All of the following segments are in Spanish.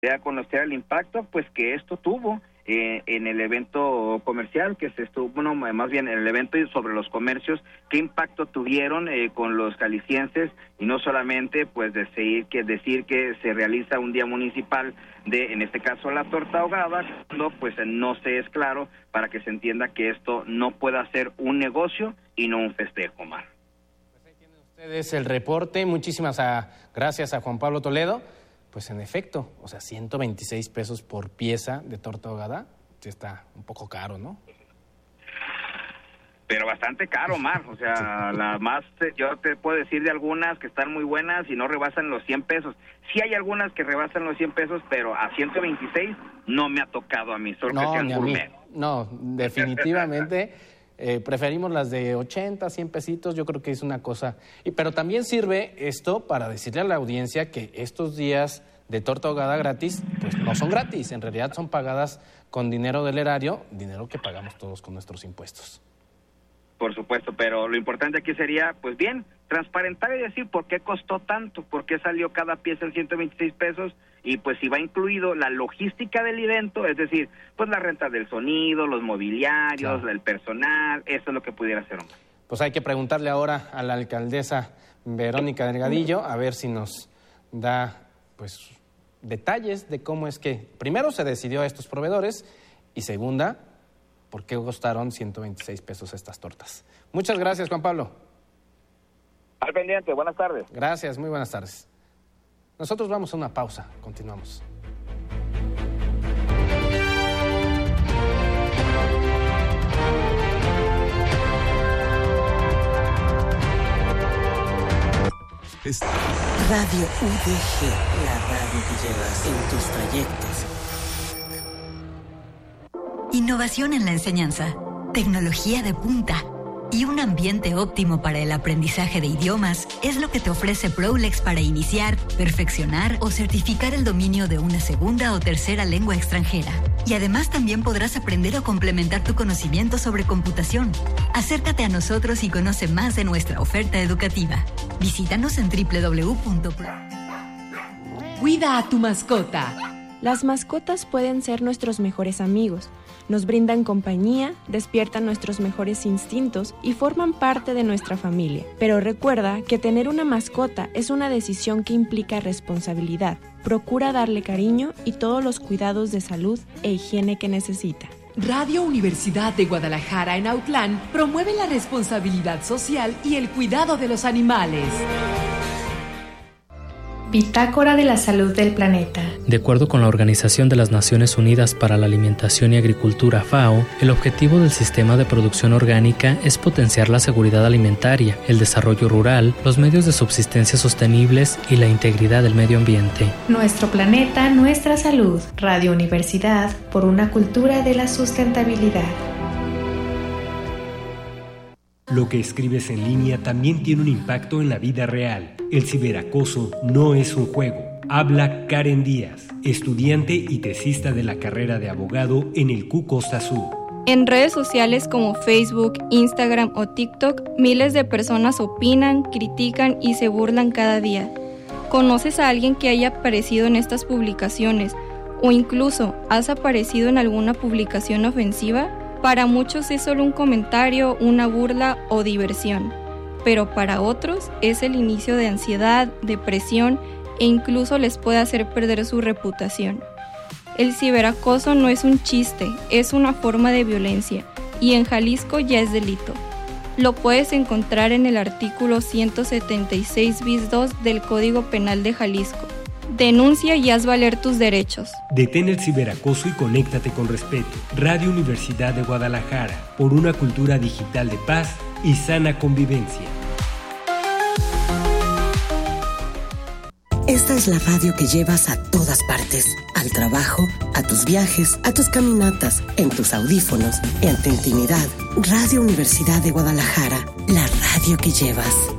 a conocer el impacto pues que esto tuvo en el evento comercial que se estuvo, bueno, más bien en el evento sobre los comercios, qué impacto tuvieron con los jaliscienses, y no solamente pues decir que se realiza un día municipal de, en este caso, la torta ahogada, cuando pues no se es claro para que se entienda que esto no pueda ser un negocio y no un festejo, Omar. Pues ahí tienen ustedes el reporte. Muchísimas gracias a Juan Pablo Toledo. Pues en efecto, o sea, 126 pesos por pieza de torta ahogada, sí está un poco caro, ¿no? Pero bastante caro, Mar, o sea, la más, yo te puedo decir de algunas que están muy buenas y no rebasan los 100 pesos. Sí hay algunas que rebasan los 100 pesos, pero a 126 no me ha tocado a mí, solo que sean gourmet. No, definitivamente preferimos las de 80, 100 pesitos, yo creo que es una cosa. Pero también sirve esto para decirle a la audiencia que estos días de torta ahogada gratis, pues no son gratis, en realidad son pagadas con dinero del erario, dinero que pagamos todos con nuestros impuestos. Por supuesto, pero lo importante aquí sería, pues bien, transparentar y decir por qué costó tanto, por qué salió cada pieza en 126 pesos, y pues si va incluido la logística del evento, es decir, pues la renta del sonido, los mobiliarios, el personal, eso es lo que pudiera ser. Pues hay que preguntarle ahora a la alcaldesa Verónica Delgadillo, a ver si nos da pues detalles de cómo es que primero se decidió a estos proveedores y segunda, por qué costaron 126 pesos estas tortas. Muchas gracias, Juan Pablo. Al pendiente, buenas tardes. Gracias, muy buenas tardes. Nosotros vamos a una pausa, continuamos. Radio UDG, la radio que llevas en tus trayectos. Innovación en la enseñanza, tecnología de punta y un ambiente óptimo para el aprendizaje de idiomas es lo que te ofrece Prolex para iniciar, perfeccionar o certificar el dominio de una segunda o tercera lengua extranjera. Y además también podrás aprender o complementar tu conocimiento sobre computación. Acércate a nosotros y conoce más de nuestra oferta educativa. Visítanos en www.pro. Cuida a tu mascota. Las mascotas pueden ser nuestros mejores amigos. Nos brindan compañía, despiertan nuestros mejores instintos y forman parte de nuestra familia. Pero recuerda que tener una mascota es una decisión que implica responsabilidad. Procura darle cariño y todos los cuidados de salud e higiene que necesita. Radio Universidad de Guadalajara en Autlán promueve la responsabilidad social y el cuidado de los animales. Bitácora de la salud del planeta. De acuerdo con la Organización de las Naciones Unidas para la Alimentación y Agricultura, FAO, el objetivo del sistema de producción orgánica es potenciar la seguridad alimentaria, el desarrollo rural, los medios de subsistencia sostenibles y la integridad del medio ambiente. Nuestro planeta, nuestra salud. Radio Universidad por una cultura de la sustentabilidad. Lo que escribes en línea también tiene un impacto en la vida real. El ciberacoso no es un juego. Habla Karen Díaz, estudiante y tesista de la carrera de abogado en el CU Costa Sur. En redes sociales como Facebook, Instagram o TikTok, miles de personas opinan, critican y se burlan cada día. ¿Conoces a alguien que haya aparecido en estas publicaciones? ¿O incluso has aparecido en alguna publicación ofensiva? Para muchos es solo un comentario, una burla o diversión, pero para otros es el inicio de ansiedad, depresión e incluso les puede hacer perder su reputación. El ciberacoso no es un chiste, es una forma de violencia y en Jalisco ya es delito. Lo puedes encontrar en el artículo 176 bis 2 del Código Penal de Jalisco. Denuncia y haz valer tus derechos. Detén el ciberacoso y conéctate con respeto. Radio Universidad de Guadalajara, por una cultura digital de paz y sana convivencia. Esta es la radio que llevas a todas partes. Al trabajo, a tus viajes, a tus caminatas, en tus audífonos, en tu intimidad. Radio Universidad de Guadalajara, la radio que llevas.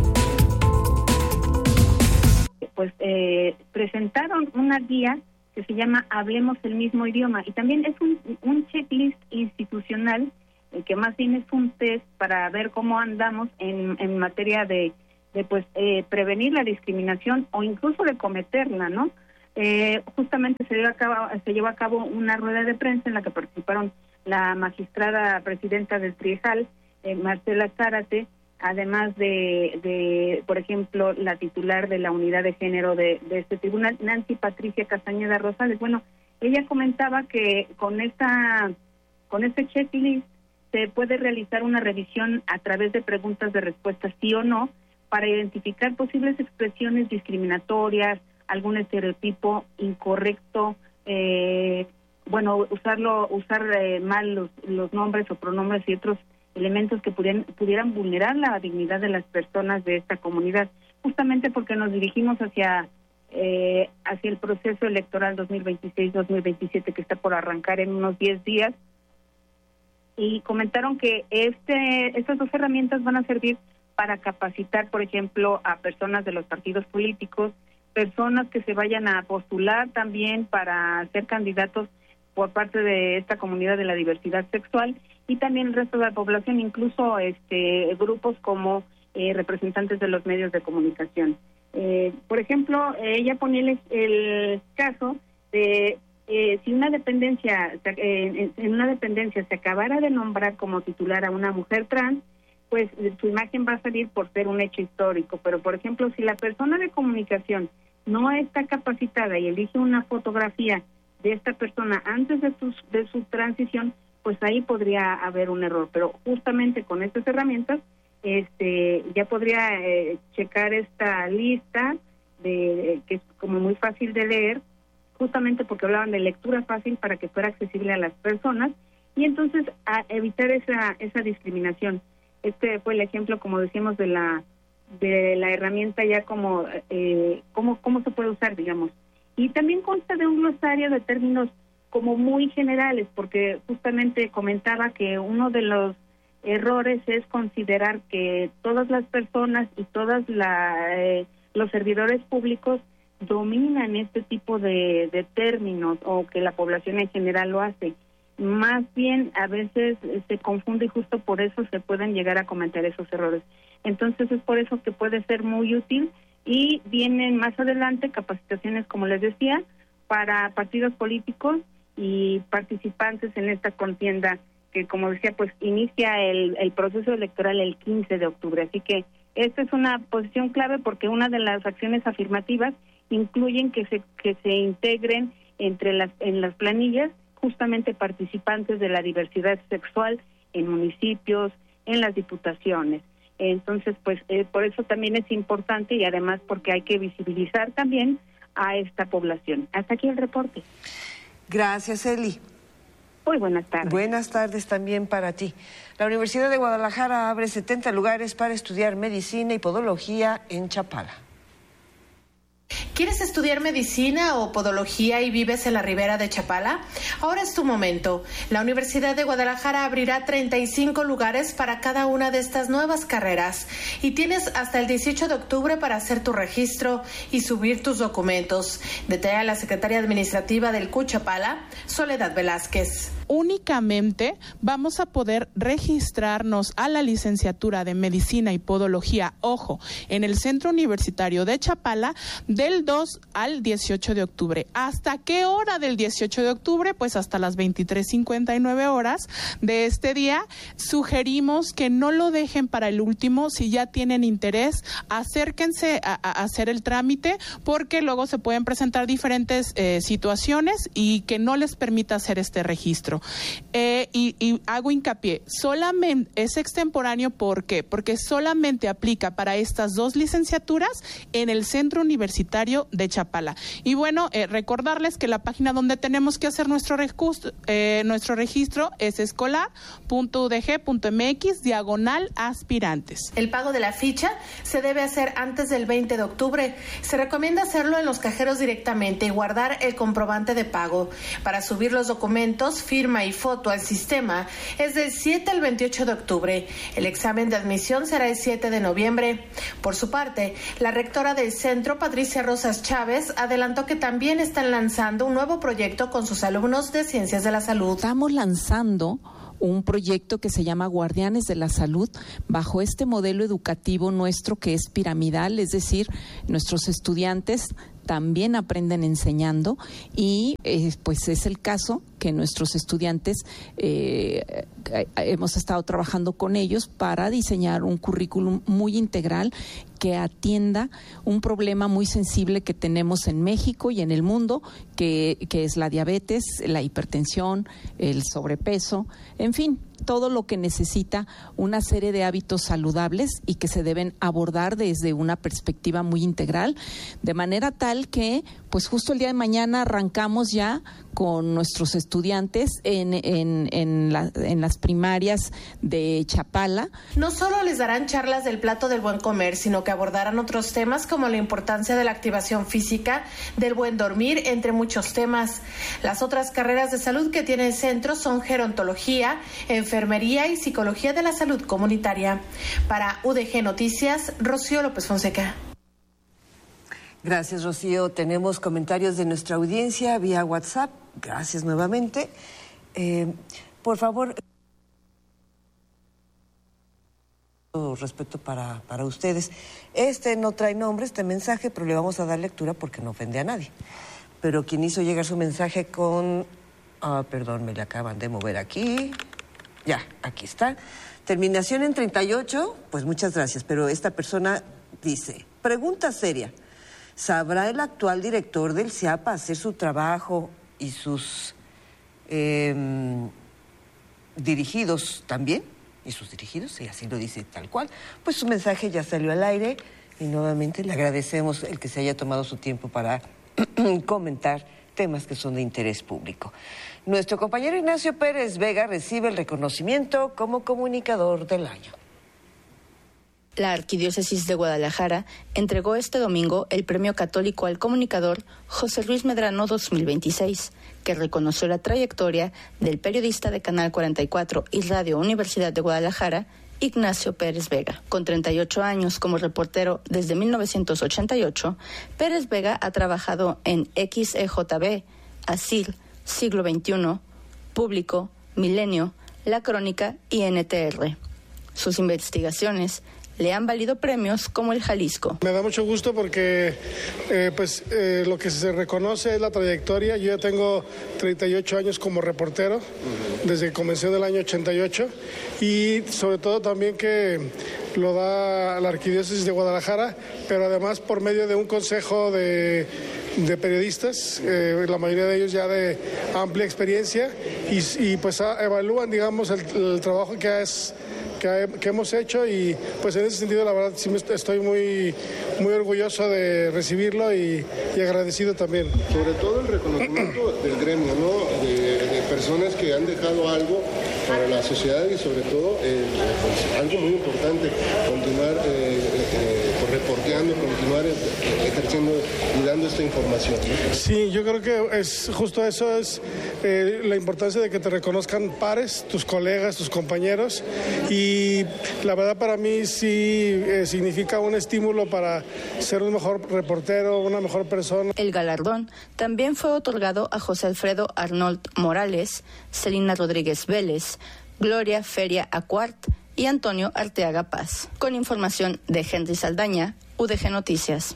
Pues presentaron una guía que se llama Hablemos el mismo idioma y también es un checklist institucional que más bien es un test para ver cómo andamos en materia de prevenir la discriminación o incluso de cometerla, ¿no? justamente se llevó a cabo una rueda de prensa en la que participaron la magistrada presidenta del Triejal, Marcela Zárate, además de, por ejemplo, la titular de la unidad de género de este tribunal, Nancy Patricia Castañeda Rosales. Bueno, ella comentaba que con este checklist se puede realizar una revisión a través de preguntas de respuesta sí o no para identificar posibles expresiones discriminatorias, algún estereotipo incorrecto, usar mal los nombres o pronombres y otros elementos que pudieran vulnerar la dignidad de las personas de esta comunidad, justamente porque nos dirigimos hacia el proceso electoral 2026-2027 que está por arrancar en unos 10 días, y comentaron que estas dos herramientas van a servir para capacitar, por ejemplo, a personas de los partidos políticos, personas que se vayan a postular también para ser candidatos por parte de esta comunidad de la diversidad sexual, y también el resto de la población, incluso grupos como representantes de los medios de comunicación. Por ejemplo, ella ponía el caso de si una dependencia, en una dependencia se acabara de nombrar como titular a una mujer trans, pues su imagen va a salir por ser un hecho histórico. Pero, por ejemplo, si la persona de comunicación no está capacitada y elige una fotografía de esta persona antes de su transición, pues ahí podría haber un error. Pero justamente con estas herramientas ya podría checar esta lista que es como muy fácil de leer, justamente porque hablaban de lectura fácil para que fuera accesible a las personas, y entonces a evitar esa discriminación. Este fue el ejemplo, como decíamos, de la herramienta ya como cómo se puede usar, digamos. Y también consta de un glosario de términos como muy generales, porque justamente comentaba que uno de los errores es considerar que todas las personas y todos los servidores públicos dominan este tipo de términos, o que la población en general lo hace. Más bien, a veces se confunde, y justo por eso se pueden llegar a cometer esos errores. Entonces es por eso que puede ser muy útil, y vienen más adelante capacitaciones, como les decía, para partidos políticos y participantes en esta contienda que, como decía, pues inicia el proceso electoral el 15 de octubre. Así que esta es una posición clave, porque una de las acciones afirmativas incluyen que se integren en las planillas justamente participantes de la diversidad sexual en municipios, en las diputaciones. Entonces, pues por eso también es importante, y además porque hay que visibilizar también a esta población. Hasta aquí el reporte. Gracias, Eli. Muy buenas tardes. Buenas tardes también para ti. La Universidad de Guadalajara abre 70 lugares para estudiar medicina y podología en Chapala. ¿Quieres estudiar medicina o podología y vives en la Ribera de Chapala? Ahora es tu momento. La Universidad de Guadalajara abrirá 35 lugares para cada una de estas nuevas carreras, y tienes hasta el 18 de octubre para hacer tu registro y subir tus documentos. Detalla la secretaria administrativa del CU Chapala, Soledad Velázquez. Únicamente vamos a poder registrarnos a la licenciatura de Medicina y Podología, ojo, en el Centro Universitario de Chapala del 2 al 18 de octubre. ¿Hasta qué hora del 18 de octubre? Pues hasta las 23:59 horas de este día. Sugerimos que no lo dejen para el último. Si ya tienen interés, acérquense a hacer el trámite, porque luego se pueden presentar diferentes situaciones y que no les permita hacer este registro. Y hago hincapié, solamente es extemporáneo. ¿Por qué? Porque solamente aplica para estas dos licenciaturas en el Centro Universitario de Chapala. Y bueno, recordarles que la página donde tenemos que hacer nuestro registro es escolar.udg.mx/aspirantes. El pago de la ficha se debe hacer antes del 20 de octubre. Se recomienda hacerlo en los cajeros directamente y guardar el comprobante de pago. Para subir los documentos, firma y foto al sistema es del 7 al 28 de octubre. El examen de admisión será el 7 de noviembre. Por su parte, la rectora del centro, Patricia Rosas Chávez, adelantó que también están lanzando un nuevo proyecto con sus alumnos de Ciencias de la Salud. Estamos lanzando un proyecto que se llama Guardianes de la Salud, bajo este modelo educativo nuestro que es piramidal, es decir, nuestros estudiantes también aprenden enseñando y pues es el caso que nuestros estudiantes hemos estado trabajando con ellos para diseñar un currículum muy integral que atienda un problema muy sensible que tenemos en México y en el mundo, que es la diabetes, la hipertensión, el sobrepeso, en fin, todo lo que necesita una serie de hábitos saludables y que se deben abordar desde una perspectiva muy integral, de manera tal que, pues justo el día de mañana arrancamos ya con nuestros estudiantes en las primarias de Chapala. No solo les darán charlas del plato del buen comer, sino que abordarán otros temas como la importancia de la activación física, del buen dormir, entre muchos temas. Las otras carreras de salud que tiene el centro son gerontología, enfermería y psicología de la salud comunitaria. Para UDG Noticias, Rocío López Fonseca. Gracias, Rocío. Tenemos comentarios de nuestra audiencia vía WhatsApp. Gracias nuevamente. Por favor, todo respeto para ustedes. No trae nombre, este mensaje, pero le vamos a dar lectura porque no ofende a nadie. Pero quien hizo llegar su mensaje con... perdón, me le acaban de mover aquí. Ya, aquí está. Terminación en 38, pues muchas gracias. Pero esta persona dice, pregunta seria. ¿Sabrá el actual director del CIAPA hacer su trabajo y sus dirigidos también? ¿Y sus dirigidos? Y así lo dice tal cual. Pues su mensaje ya salió al aire y nuevamente le agradecemos el que se haya tomado su tiempo para comentar temas que son de interés público. Nuestro compañero Ignacio Pérez Vega recibe el reconocimiento como comunicador del año. La Arquidiócesis de Guadalajara entregó este domingo el Premio Católico al Comunicador José Luis Medrano 2026, que reconoció la trayectoria del periodista de Canal 44 y Radio Universidad de Guadalajara, Ignacio Pérez Vega. Con 38 años como reportero desde 1988, Pérez Vega ha trabajado en XEJB, ASIL, Siglo XXI, Público, Milenio, La Crónica y NTR. Sus investigaciones le han valido premios como el Jalisco. Me da mucho gusto porque lo que se reconoce es la trayectoria. Yo ya tengo 38 años como reportero, desde que comencé en el año 88, y sobre todo también que lo da la Arquidiócesis de Guadalajara, pero además por medio de un consejo de periodistas, la mayoría de ellos ya de amplia experiencia, y pues evalúan, digamos, el trabajo que hemos hecho, y pues en ese sentido la verdad sí estoy muy orgulloso de recibirlo y agradecido también. Sobre todo el reconocimiento del gremio, ¿no? De personas que han dejado algo para la sociedad y sobre todo pues, algo muy importante, continuar reporteando, continuar ejerciendo y dando esta información, ¿no? Sí, yo creo que es justo eso, es la importancia de que te reconozcan pares, tus colegas, tus compañeros, y la verdad para mí sí significa un estímulo para ser un mejor reportero, una mejor persona. El galardón también fue otorgado a José Alfredo Arnold Morales, Celina Rodríguez Vélez, Gloria Feria Acuart y Antonio Arteaga Paz. Con información de Henry Saldaña, UDG Noticias.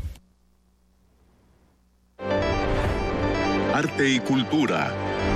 Arte y cultura.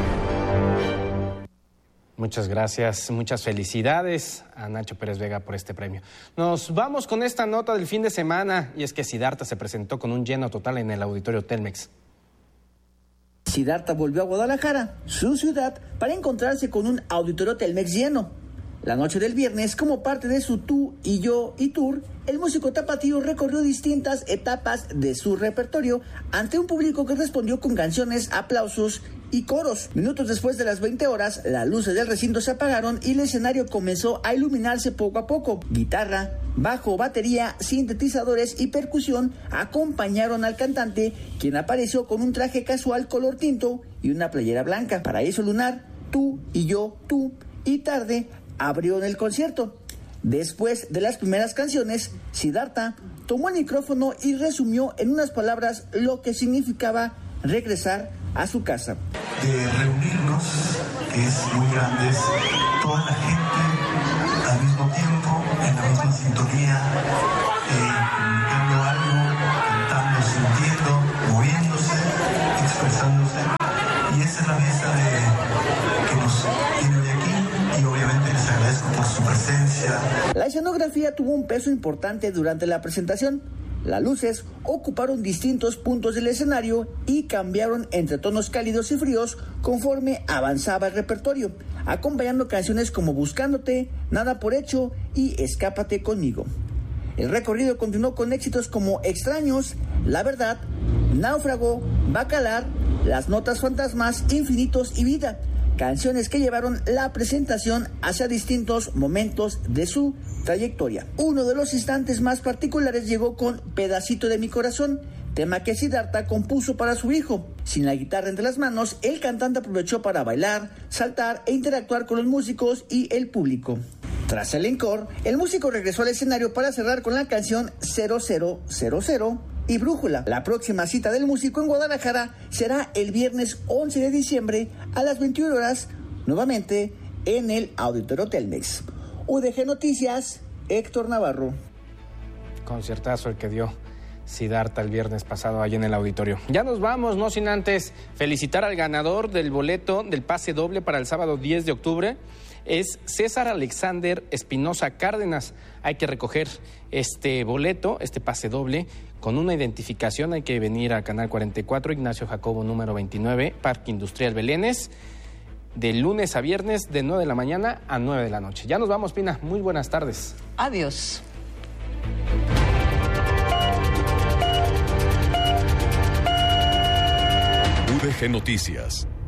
Muchas gracias, muchas felicidades a Nacho Pérez Vega por este premio. Nos vamos con esta nota del fin de semana, y es que Siddhartha se presentó con un lleno total en el Auditorio Telmex. Siddhartha volvió a Guadalajara, su ciudad, para encontrarse con un Auditorio Telmex lleno. La noche del viernes, como parte de su Tú y Yo y Tour, el músico tapatío recorrió distintas etapas de su repertorio ante un público que respondió con canciones, aplausos y coros. Minutos después de las 20 horas, las luces del recinto se apagaron y el escenario comenzó a iluminarse poco a poco. Guitarra, bajo, batería, sintetizadores y percusión acompañaron al cantante, quien apareció con un traje casual color tinto y una playera blanca. Paraíso Lunar, Tú y Yo, Tú y Tarde abrió en el concierto. Después de las primeras canciones, Siddhartha tomó el micrófono y resumió en unas palabras lo que significaba regresar a su casa. De reunirnos, que es muy grande, es toda la gente al mismo tiempo, en la misma sintonía, comunicando algo, cantando, sintiendo. y esa es la belleza que nos tiene hoy aquí, y obviamente les agradezco por su presencia. La escenografía tuvo un peso importante durante la presentación. Las luces ocuparon distintos puntos del escenario y cambiaron entre tonos cálidos y fríos conforme avanzaba el repertorio, acompañando canciones como Buscándote, Nada por Hecho y Escápate Conmigo. El recorrido continuó con éxitos como Extraños, La Verdad, Náufrago, Bacalar, Las Notas Fantasmas, Infinitos y Vida, canciones que llevaron la presentación hacia distintos momentos de su trayectoria. Uno de los instantes más particulares llegó con Pedacito de mi Corazón, tema que Siddhartha compuso para su hijo. Sin la guitarra entre las manos, el cantante aprovechó para bailar, saltar e interactuar con los músicos y el público. Tras el encore, el músico regresó al escenario para cerrar con la canción 0000 y Brújula. La próxima cita del músico en Guadalajara será el viernes 11 de diciembre a las 21 horas, nuevamente en el Auditorio Telmex. UDG Noticias, Héctor Navarro. Conciertazo el que dio Siddhartha el viernes pasado ahí en el auditorio. Ya nos vamos, no sin antes felicitar al ganador del boleto del pase doble para el sábado 10 de octubre. Es César Alexander Espinosa Cárdenas. Hay que recoger este boleto, este pase doble, con una identificación. Hay que venir a Canal 44, Ignacio Jacobo número 29, Parque Industrial Belénes, de lunes a viernes, de 9 de la mañana a 9 de la noche. Ya nos vamos, Pina. Muy buenas tardes. Adiós. UDG Noticias.